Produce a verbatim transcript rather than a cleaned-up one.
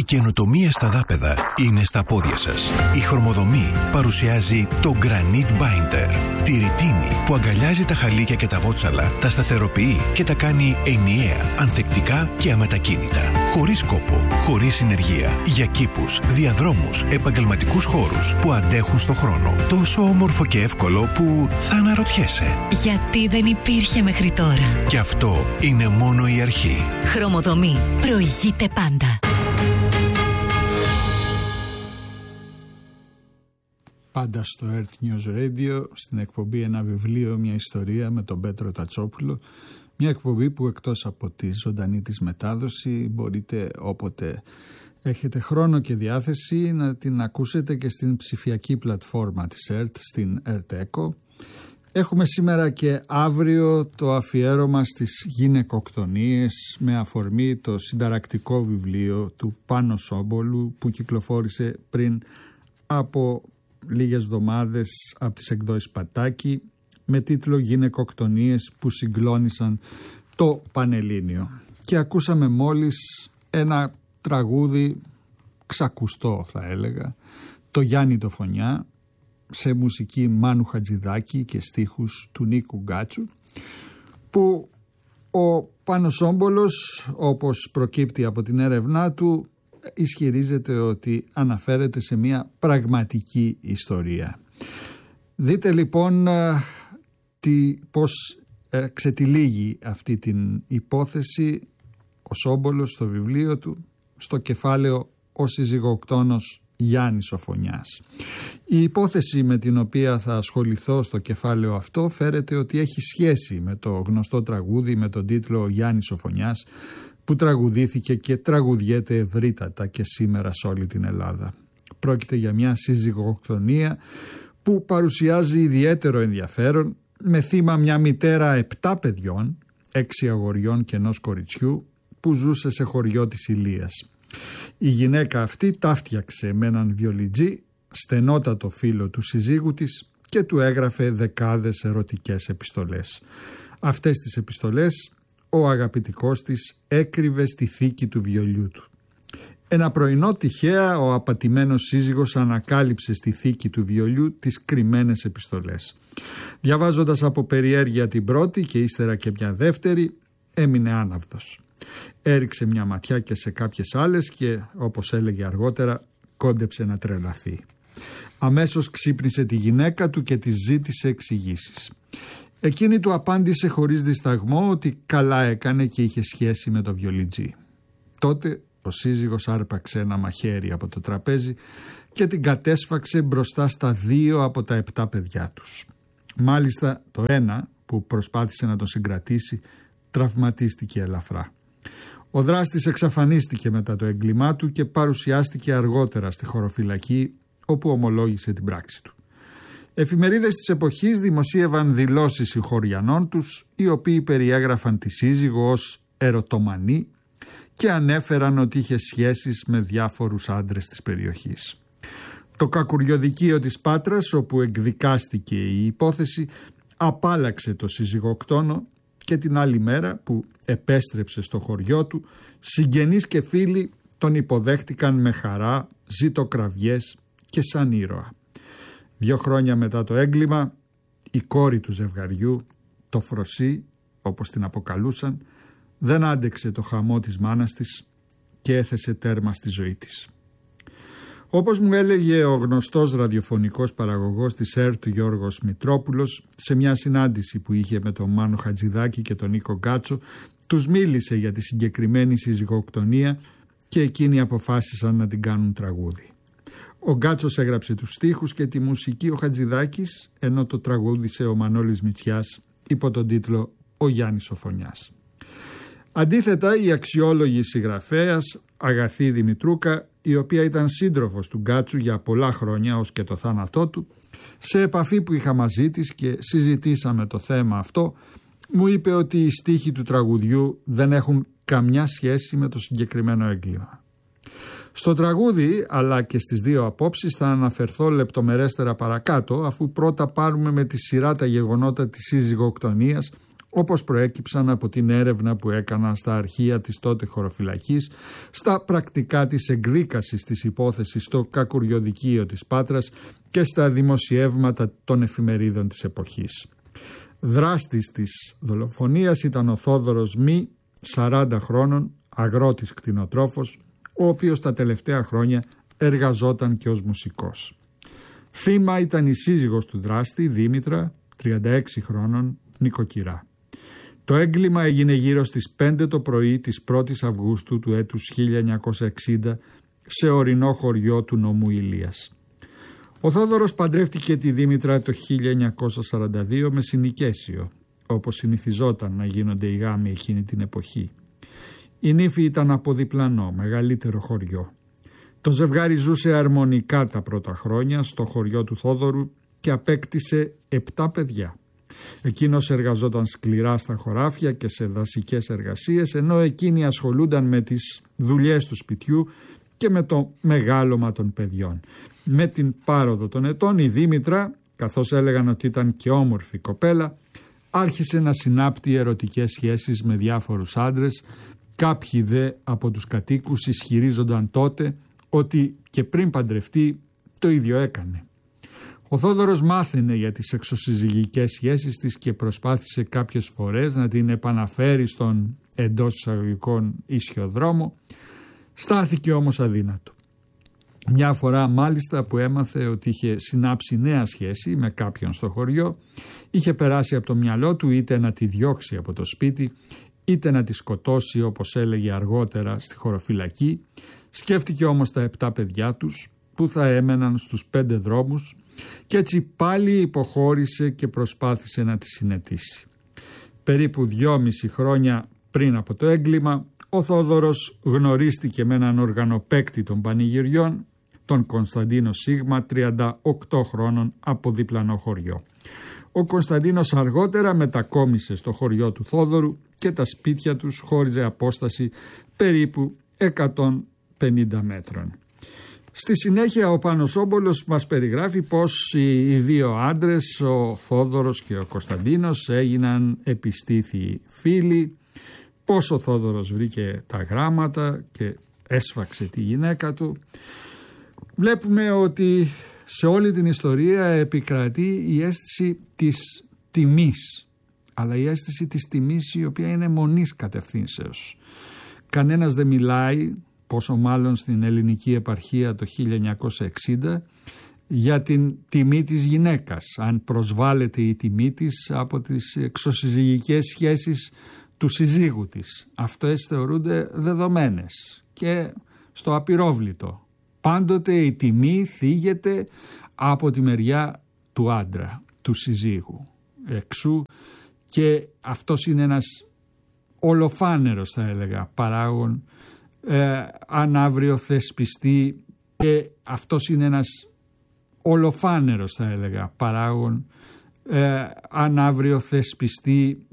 καινοτομία στα δάπεδα είναι στα πόδια σας. Η Χρωμοδομή παρουσιάζει το Granite Binder. Τη ρητίνη που αγκαλιάζει τα χαλίκια και τα βότσαλα, τα σταθεροποιεί και τα κάνει ενιαία, ανθεκτικά και αμετακίνητα. Χωρίς κόπο, χωρίς συνεργεία. Για κήπους, διαδρόμους, επαγγελματικούς χώρους που αντέχουν στο χρόνο. Τόσο όμορφο και εύκολο που θα αναρωτιέσαι. Γιατί δεν υπήρχε μέχρι τώρα. Και αυτό είναι μόνο η αρχή. Χρωμοδομή. Προηγείται πάντα. Πάντα στο Earth News Radio, στην εκπομπή «Ένα βιβλίο, μια ιστορία» με τον Πέτρο Τατσόπουλο. Μια εκπομπή που εκτός από τη ζωντανή της μετάδοση μπορείτε όποτε έχετε χρόνο και διάθεση να την ακούσετε και στην ψηφιακή πλατφόρμα της ΕΡΤ, στην ΕΡΤ Echo. Έχουμε σήμερα και αύριο το αφιέρωμα στις γυναικοκτονίες με αφορμή το συνταρακτικό βιβλίο του Πάνο Σόμπολου που κυκλοφόρησε πριν από λίγες εβδομάδες από τις εκδόσεις Πατάκη με τίτλο «Γυναικοκτονίες που συγκλώνησαν το Πανελλήνιο». Και ακούσαμε μόλις ένα τραγούδι ξακουστό θα έλεγα, το Γιάννη το Φωνιά, σε μουσική Μάνου Χατζηδάκη και στίχους του Νίκου Γκάτσου, που ο Πάνος Σόμπολος, όπως προκύπτει από την έρευνά του, ισχυρίζεται ότι αναφέρεται σε μια πραγματική ιστορία. Δείτε λοιπόν τι, πώς ε, ξετυλίγει αυτή την υπόθεση ο Σόμπολος στο βιβλίο του, στο κεφάλαιο «Ο συζυγοκτόνος Γιάννης ο Φωνιάς». Η υπόθεση με την οποία θα ασχοληθώ στο κεφάλαιο αυτό φέρεται ότι έχει σχέση με το γνωστό τραγούδι με τον τίτλο «Ο Γιάννης ο Φωνιάς», που τραγουδήθηκε και τραγουδιέται ευρύτατα και σήμερα σε όλη την Ελλάδα. Πρόκειται για μια συζυγοκτονία που παρουσιάζει ιδιαίτερο ενδιαφέρον, με θύμα μια μητέρα επτά παιδιών, έξι αγοριών και ενός κοριτσιού, που ζούσε σε χωριό της Ηλίας. Η γυναίκα αυτή ταύτιαξε με έναν βιολιτζή, στενότατο φίλο του συζύγου της, και του έγραφε δεκάδες ερωτικές επιστολές. Αυτές τις επιστολές ο αγαπητικός της έκρυβε στη θήκη του βιολιού του. Ένα πρωινό τυχαία ο απατημένος σύζυγος ανακάλυψε στη θήκη του βιολιού τις κρυμμένες επιστολές. Διαβάζοντας από περιέργεια την πρώτη και ύστερα και μια δεύτερη, έμεινε άναυδος. Έριξε μια ματιά και σε κάποιες άλλες και, όπως έλεγε αργότερα, κόντεψε να τρελαθεί. Αμέσως ξύπνησε τη γυναίκα του και της ζήτησε εξηγήσεις. Εκείνη του απάντησε χωρίς δισταγμό ότι καλά έκανε και είχε σχέση με το βιολιτζή. Τότε ο σύζυγος άρπαξε ένα μαχαίρι από το τραπέζι και την κατέσφαξε μπροστά στα δύο από τα επτά παιδιά τους. Μάλιστα το ένα, που προσπάθησε να τον συγκρατήσει, τραυματίστηκε ελαφρά. Ο δράστης εξαφανίστηκε μετά το έγκλημά του και παρουσιάστηκε αργότερα στη χωροφυλακή, όπου ομολόγησε την πράξη του. Εφημερίδες της εποχής δημοσίευαν δηλώσεις συγχωριανών τους, οι οποίοι περιέγραφαν τη σύζυγο ως ερωτομανή και ανέφεραν ότι είχε σχέσεις με διάφορους άντρες της περιοχής. Το κακουριοδικείο της Πάτρας, όπου εκδικάστηκε η υπόθεση, απάλαξε το συζυγοκτόνο και την άλλη μέρα που επέστρεψε στο χωριό του, συγγενείς και φίλοι τον υποδέχτηκαν με χαρά, ζητοκραυγές και σαν ήρωα. Δύο χρόνια μετά το έγκλημα, η κόρη του ζευγαριού, το Φροσί, όπως την αποκαλούσαν, δεν άντεξε το χαμό της μάνας της και έθεσε τέρμα στη ζωή της. Όπως μου έλεγε ο γνωστός ραδιοφωνικός παραγωγός της ΕΡΤ Γιώργος Μητρόπουλος, σε μια συνάντηση που είχε με τον Μάνο Χατζηδάκη και τον Νίκο Γκάτσο, τους μίλησε για τη συγκεκριμένη συζυγοκτονία και εκείνοι αποφάσισαν να την κάνουν τραγούδι. Ο Γκάτσος έγραψε τους στίχους και τη μουσική ο Χατζηδάκης, ενώ το τραγούδισε ο Μανώλης Μητσιάς υπό τον τίτλο «Ο Γιάννης ο Φωνιάς». Αντίθετα, η αξιόλογη συγγραφέας Αγαθή Δημητρούκα, η οποία ήταν σύντροφος του Γκάτσου για πολλά χρόνια ως και το θάνατό του, σε επαφή που είχα μαζί της και συζητήσαμε το θέμα αυτό, μου είπε ότι οι στίχοι του τραγουδιού δεν έχουν καμιά σχέση με το συγκεκριμένο έγκλημα. Στο τραγούδι, αλλά και στις δύο απόψεις, θα αναφερθώ λεπτομερέστερα παρακάτω, αφού πρώτα πάρουμε με τη σειρά τα γεγονότα της συζυγοκτονίας, όπως προέκυψαν από την έρευνα που έκαναν στα αρχεία της τότε χωροφυλακής, στα πρακτικά της εκδίκασης της υπόθεσης στο κακουριοδικείο της Πάτρας και στα δημοσιεύματα των εφημερίδων της εποχής. Δράστης της δολοφονίας ήταν ο Θόδωρος Μη, σαράντα χρόνων, αγρότης κτηνοτρόφος, ο οποίος τα τελευταία χρόνια εργαζόταν και ως μουσικός. Θύμα ήταν η σύζυγος του δράστη, Δήμητρα, τριάντα έξι χρόνων, νοικοκυρά. Το έγκλημα έγινε γύρω στις πέντε το πρωί της πρώτης Αυγούστου του έτους χίλια εννιακόσια εξήντα σε ορεινό χωριό του νομού Ηλίας. Ο Θόδωρος παντρεύτηκε τη Δήμητρα το χίλια εννιακόσια σαράντα δύο με συνοικέσιο, όπως συνηθιζόταν να γίνονται οι γάμοι εκείνη την εποχή. Η νύφη ήταν από διπλανό, μεγαλύτερο χωριό. Το ζευγάρι ζούσε αρμονικά τα πρώτα χρόνια στο χωριό του Θόδωρου και απέκτησε επτά παιδιά. Εκείνος εργαζόταν σκληρά στα χωράφια και σε δασικές εργασίες, ενώ εκείνοι ασχολούνταν με τις δουλειές του σπιτιού και με το μεγάλωμα των παιδιών. Με την πάροδο των ετών η Δήμητρα, καθώς έλεγαν ότι ήταν και όμορφη κοπέλα, άρχισε να συνάπτει ερωτικές σχέσεις με διάφορους άντρες. Κάποιοι δε από τους κατοίκους ισχυρίζονταν τότε ότι και πριν παντρευτεί το ίδιο έκανε. Ο Θόδωρος μάθαινε για τις εξωσυζυγικές σχέσεις της και προσπάθησε κάποιες φορές να την επαναφέρει στον εντός εισαγωγικών ίσιο δρόμο, στάθηκε όμως αδύνατο. Μια φορά μάλιστα που έμαθε ότι είχε συνάψει νέα σχέση με κάποιον στο χωριό, είχε περάσει από το μυαλό του είτε να τη διώξει από το σπίτι, είτε να τη σκοτώσει όπως έλεγε αργότερα στη χωροφυλακή. Σκέφτηκε όμως τα επτά παιδιά τους που θα έμεναν στους πέντε δρόμους και έτσι πάλι υποχώρησε και προσπάθησε να τη συνετίσει. Περίπου δυόμιση χρόνια πριν από το έγκλημα, ο Θόδωρος γνωρίστηκε με έναν οργανοπαίκτη των πανηγυριών, τον Κωνσταντίνο Σίγμα, τριάντα οκτώ χρόνων, από διπλανό χωριό. Ο Κωνσταντίνος αργότερα μετακόμισε στο χωριό του Θόδωρου και τα σπίτια τους χώριζε απόσταση περίπου εκατόν πενήντα μέτρων. Στη συνέχεια ο Πάνος Όμπολος μας περιγράφει πως οι δύο άντρες, ο Θόδωρος και ο Κωνσταντίνος, έγιναν επιστήθιοι φίλοι, πως ο Θόδωρος βρήκε τα γράμματα και έσφαξε τη γυναίκα του. Βλέπουμε ότι σε όλη την ιστορία επικρατεί η αίσθηση της τιμής, αλλά η αίσθηση της τιμής η οποία είναι μονής κατευθύνσεως. Κανένας δεν μιλάει, πόσο μάλλον στην ελληνική επαρχία το χίλια εννιακόσια εξήντα, για την τιμή της γυναίκας, αν προσβάλλεται η τιμή της από τις εξωσυζυγικές σχέσεις του συζύγου της. Αυτές θεωρούνται δεδομένες και στο απειρόβλητο. Πάντοτε η τιμή θίγεται από τη μεριά του άντρα, του συζύγου. Εξού και αυτός είναι ένας ολοφάνερος, θα έλεγα, παράγων, ε, αν αύριο θεσπιστεί, και αυτός είναι ένας ολοφάνερος, θα έλεγα, παράγων, ε, αν αύριο θεσπιστεί